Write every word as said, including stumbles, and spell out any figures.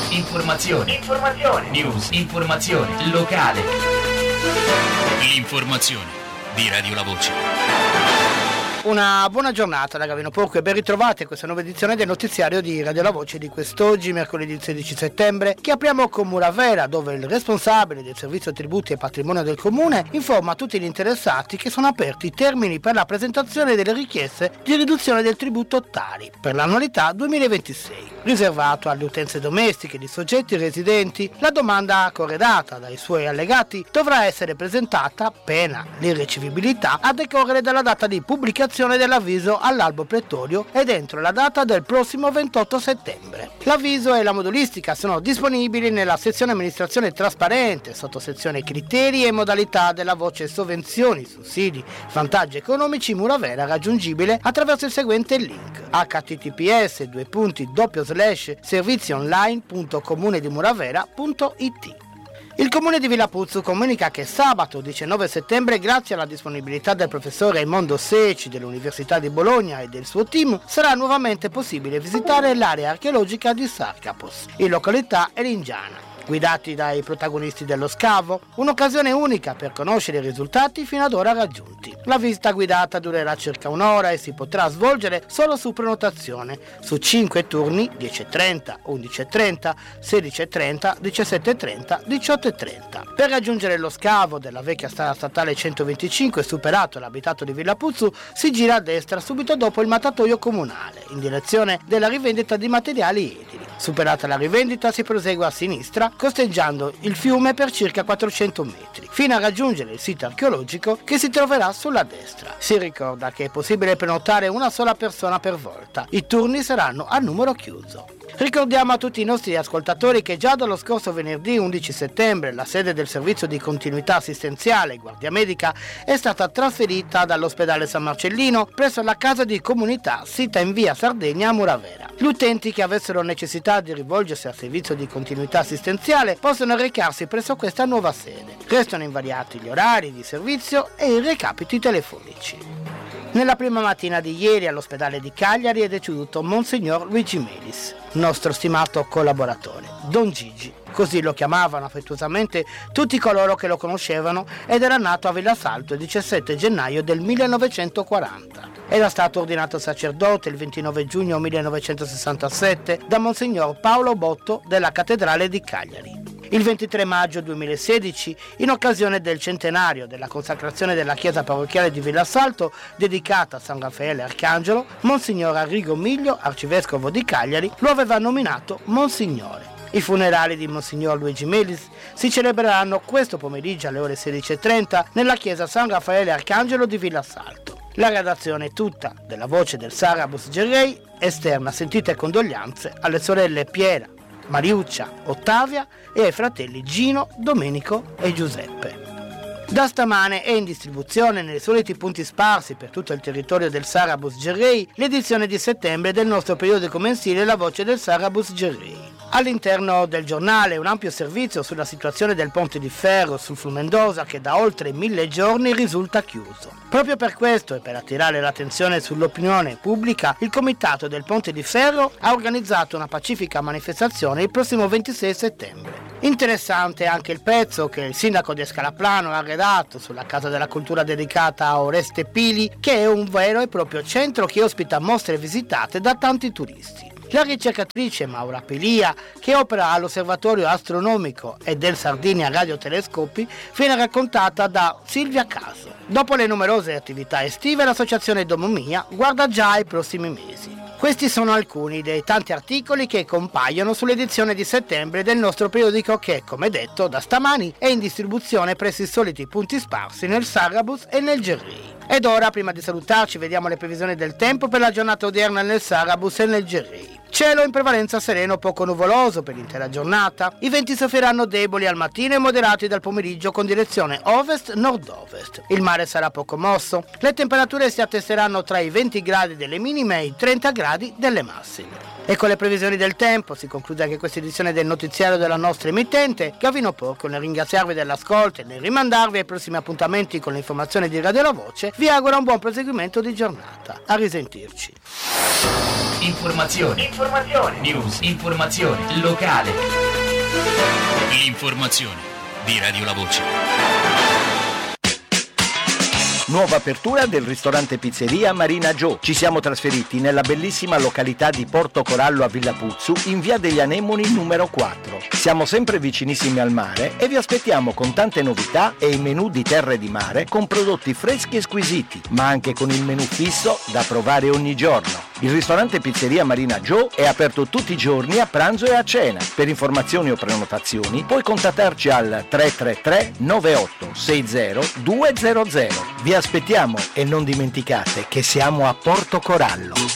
Informazione. Informazione. News. Informazione. Locale. L'informazione di Radio La Voce. Una buona giornata da Gavino Porco e ben ritrovati a questa nuova edizione del notiziario di Radio La Voce di quest'oggi, mercoledì sedici settembre, che apriamo con Muravera, dove il responsabile del servizio tributi e patrimonio del comune informa tutti gli interessati che sono aperti i termini per la presentazione delle richieste di riduzione del tributo Tari per l'annualità duemilaventisei. Riservato alle utenze domestiche di soggetti residenti, la domanda corredata dai suoi allegati dovrà essere presentata, pena l'irricevibilità, a decorrere dalla data di pubblicazione dell'avviso all'albo pretorio ed entro la data del prossimo ventotto settembre. L'avviso e la modulistica sono disponibili nella sezione amministrazione trasparente, sottosezione criteri e modalità della voce sovvenzioni, sussidi, vantaggi economici Muravera, raggiungibile attraverso il seguente link: h t t p s due punti doppio slash servizionline punto comune di muravera punto i t. Il comune di Villapuzzu comunica che sabato diciannove settembre, grazie alla disponibilità del professore Raimondo Seci dell'Università di Bologna e del suo team, sarà nuovamente possibile visitare l'area archeologica di Sarcapos, in località Eringiana. Guidati dai protagonisti dello scavo, un'occasione unica per conoscere i risultati fino ad ora raggiunti. La visita guidata durerà circa un'ora e si potrà svolgere solo su prenotazione, su cinque turni dieci e trenta, undici e trenta, sedici e trenta, diciassette e trenta, diciotto e trenta. Per raggiungere lo scavo della vecchia strada statale centoventicinque, superato l'abitato di Villapuzzu, si gira a destra subito dopo il mattatoio comunale, in direzione della rivendita di materiali edili. Superata la rivendita si prosegue a sinistra, costeggiando il fiume per circa quattrocento metri, fino a raggiungere il sito archeologico che si troverà sulla destra. Si ricorda che è possibile prenotare una sola persona per volta. I turni saranno a numero chiuso. Ricordiamo a tutti i nostri ascoltatori che già dallo scorso venerdì undici settembre la sede del servizio di continuità assistenziale Guardia Medica è stata trasferita dall'ospedale San Marcellino presso la casa di comunità sita in via Sardegna a Muravera. Gli utenti che avessero necessità di rivolgersi al servizio di continuità assistenziale possono recarsi presso questa nuova sede. Restano invariati gli orari di servizio e i recapiti telefonici. Nella prima mattina di ieri all'ospedale di Cagliari è deceduto Monsignor Luigi Melis, nostro stimato collaboratore, Don Gigi, così lo chiamavano affettuosamente tutti coloro che lo conoscevano, ed era nato a Villasalto il diciassette gennaio del millenovecentoquaranta. Era stato ordinato sacerdote il ventinove giugno millenovecentosessantasette da Monsignor Paolo Botto della cattedrale di Cagliari. Il ventitré maggio duemilasedici, in occasione del centenario della consacrazione della chiesa parrocchiale di Villasalto, dedicata a San Raffaele Arcangelo, Monsignor Arrigo Miglio, arcivescovo di Cagliari, lo aveva nominato Monsignore. I funerali di Monsignor Luigi Melis si celebreranno questo pomeriggio alle ore sedici e trenta nella chiesa San Raffaele Arcangelo di Villasalto. La redazione è tutta della voce del Sarabus Gerrei, esterna sentite condoglianze alle sorelle Piera, Mariuccia, Ottavia e ai fratelli Gino, Domenico e Giuseppe. Da stamane è in distribuzione nei soliti punti sparsi per tutto il territorio del Sarabus Gerrei l'edizione di settembre del nostro periodico mensile La Voce del Sarabus Gerrei. All'interno del giornale un ampio servizio sulla situazione del ponte di ferro sul Flumendosa che da oltre mille giorni risulta chiuso. Proprio per questo e per attirare l'attenzione sull'opinione pubblica, il comitato del ponte di ferro ha organizzato una pacifica manifestazione il prossimo ventisei settembre. Interessante anche il pezzo che il sindaco di Scalaplano ha arredato sulla Casa della Cultura dedicata a Oreste Pili, che è un vero e proprio centro che ospita mostre visitate da tanti turisti. La ricercatrice Maura Pelia, che opera all'Osservatorio Astronomico e del Sardinia Radiotelescopi, viene raccontata da Silvia Caso. Dopo le numerose attività estive, l'associazione Domomia guarda già ai prossimi mesi. Questi sono alcuni dei tanti articoli che compaiono sull'edizione di settembre del nostro periodico che, come detto, da stamani è in distribuzione presso i soliti punti sparsi nel Sarabus e nel Gerrei. Ed ora, prima di salutarci, vediamo le previsioni del tempo per la giornata odierna nel Sarabus e nel Gerrei. Cielo in prevalenza sereno, poco nuvoloso per l'intera giornata. I venti soffieranno deboli al mattino e moderati dal pomeriggio con direzione ovest-nord-ovest. Il mare sarà poco mosso. Le temperature si attesteranno tra i venti gradi delle minime e i trenta gradi delle massime. E con le previsioni del tempo si conclude anche questa edizione del notiziario della nostra emittente. Gavino Porco, nel ringraziarvi dell'ascolto e nel rimandarvi ai prossimi appuntamenti con le informazioni di Radio La Voce, vi augura un buon proseguimento di giornata. A risentirci. Informazioni, informazioni, news, informazione locale. L'informazione di Radio La Voce. Nuova apertura del ristorante pizzeria Marina Joe. Ci siamo trasferiti nella bellissima località di Porto Corallo a Villa Puzzu in via degli Anemoni numero quattro. Siamo sempre vicinissimi al mare e vi aspettiamo con tante novità e i menù di terra e di mare con prodotti freschi e squisiti, ma anche con il menù fisso da provare ogni giorno. Il ristorante pizzeria Marina Joe è aperto tutti i giorni a pranzo e a cena. Per informazioni o prenotazioni puoi contattarci al tre tre tre nove otto sei zero due zero zero. Vi aspettiamo e non dimenticate che siamo a Porto Corallo.